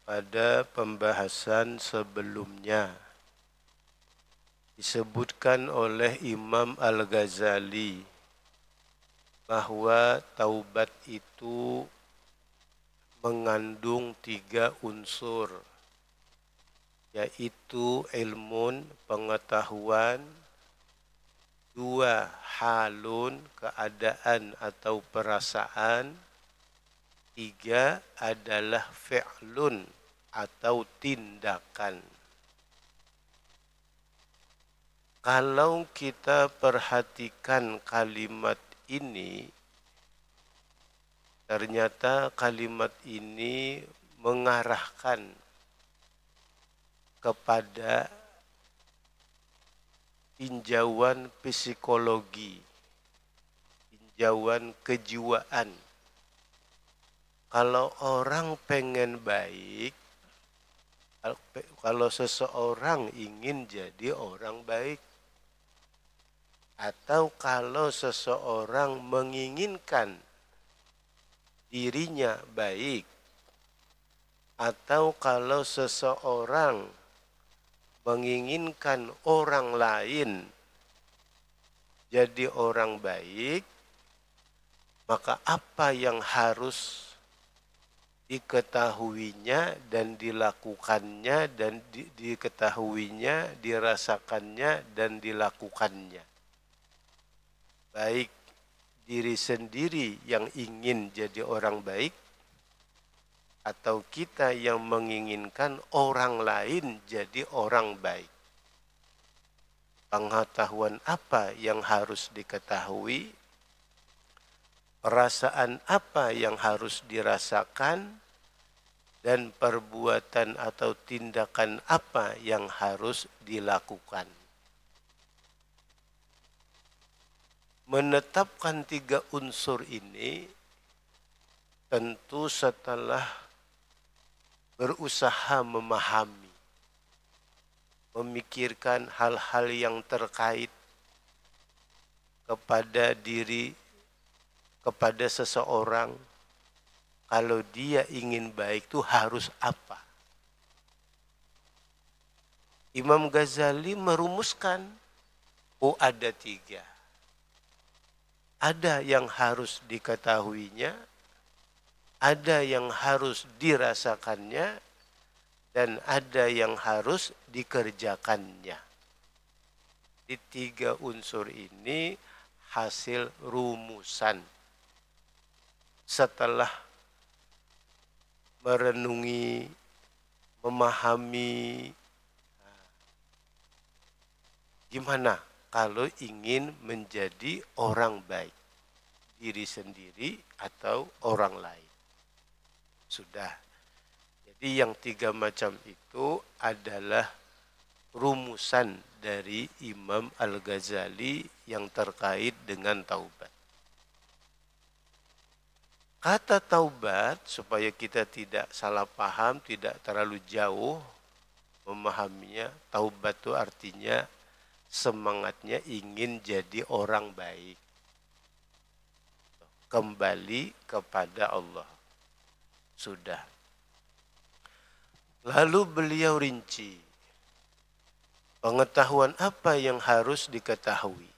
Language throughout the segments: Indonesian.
Pada pembahasan sebelumnya disebutkan oleh Imam Al-Ghazali bahwa taubat itu mengandung 3 unsur, yaitu ilmun, pengetahuan, 2 halun, keadaan atau perasaan, 3 adalah fi'lun atau tindakan. Kalau kita perhatikan kalimat ini, ternyata kalimat ini mengarahkan kepada tinjauan psikologi, tinjauan kejiwaan. Kalau orang pengen baik, kalau seseorang ingin jadi orang baik, atau kalau seseorang menginginkan dirinya baik, atau kalau seseorang menginginkan orang lain jadi orang baik, maka apa yang harus diketahuinya dan dilakukannya dan diketahuinya, dirasakannya dan dilakukannya. Baik diri sendiri yang ingin jadi orang baik, atau kita yang menginginkan orang lain jadi orang baik. Pengetahuan apa yang harus diketahui, perasaan apa yang harus dirasakan, dan perbuatan atau tindakan apa yang harus dilakukan. Menetapkan 3 unsur ini tentu setelah berusaha memahami, memikirkan hal-hal yang terkait kepada diri, kepada seseorang. Kalau dia ingin baik itu harus apa? Imam Ghazali merumuskan, ada 3. Ada yang harus diketahuinya, ada yang harus dirasakannya, dan ada yang harus dikerjakannya. Di 3 unsur ini hasil rumusan. Setelah merenungi, memahami, gimana kalau ingin menjadi orang baik, diri sendiri atau orang lain. Sudah. Jadi yang 3 macam itu adalah rumusan dari Imam Al-Ghazali yang terkait dengan taubat. Kata taubat, supaya kita tidak salah paham, tidak terlalu jauh memahaminya, taubat itu artinya semangatnya ingin jadi orang baik, kembali kepada Allah. Sudah. Lalu beliau rinci, pengetahuan apa yang harus diketahui,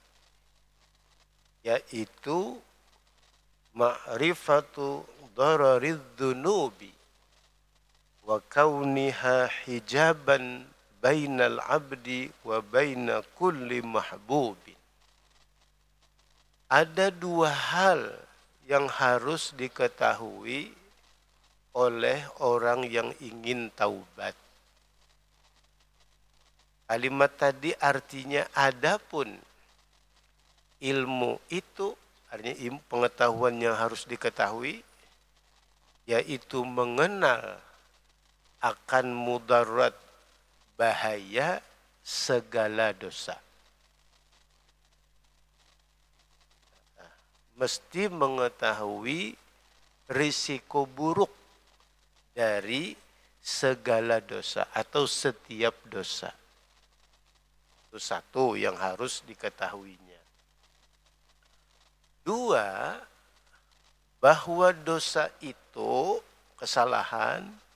yaitu ma'rifatu dararidz dzunubi wa kauniha hijaban bainal abdi wa baina kulli mahbubin. Ada 2 hal yang harus diketahui oleh orang yang ingin taubat. Kalimat tadi artinya adapun ilmu itu, artinya pengetahuan yang harus diketahui, yaitu mengenal akan mudarat, bahaya segala dosa. Mesti mengetahui risiko buruk dari segala dosa atau setiap dosa. Itu 1 yang harus diketahuinya. 2, bahwa dosa itu, kesalahan,